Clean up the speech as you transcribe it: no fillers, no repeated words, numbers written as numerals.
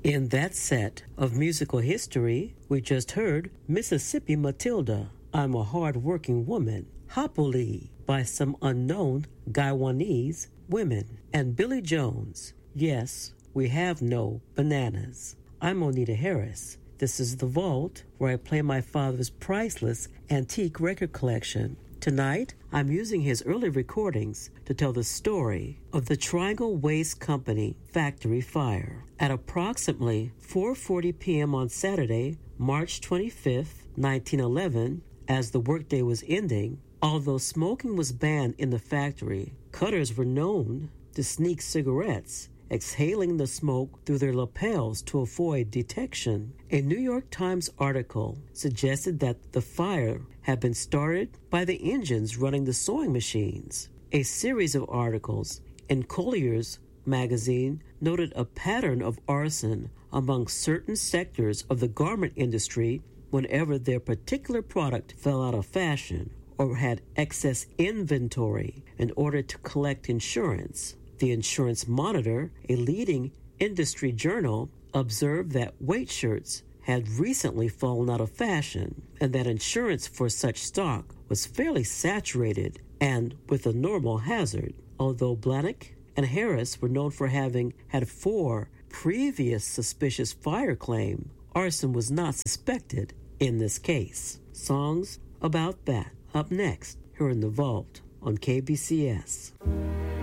In that set of musical history, we just heard Mississippi Matilda, I'm a Hard-Working Woman, Hopoli by some unknown Guyanese women, and Billy Jones, Yes, We Have No Bananas. I'm Onita Harris. This is The Vault, where I play my father's priceless antique record collection. Tonight, I'm using his early recordings to tell the story of the Triangle Waste Company factory fire. At approximately 4:40 p.m. on Saturday, March 25, 1911, as the workday was ending, although smoking was banned in the factory, cutters were known to sneak cigarettes, exhaling the smoke through their lapels to avoid detection. A New York Times article suggested that the fire had been started by the engines running the sewing machines. A series of articles in Collier's magazine noted a pattern of arson among certain sectors of the garment industry whenever their particular product fell out of fashion or had excess inventory in order to collect insurance. The Insurance Monitor, a leading industry journal, observed that weight shirts had recently fallen out of fashion and that insurance for such stock was fairly saturated and with a normal hazard. Although Blahnik and Harris were known for having had 4 previous suspicious fire claims, arson was not suspected in this case. Songs about that up next here in The Vault on KBCS.